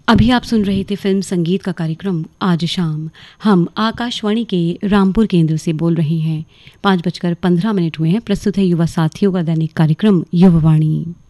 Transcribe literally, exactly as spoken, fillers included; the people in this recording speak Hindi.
अभी आप सुन रहे थे फिल्म संगीत का कार्यक्रम आज शाम। हम आकाशवाणी के रामपुर केंद्र से बोल रहे हैं। पाँच बजकर पंद्रह मिनट हुए हैं। प्रस्तुत है युवा साथियों का दैनिक कार्यक्रम युवावाणी।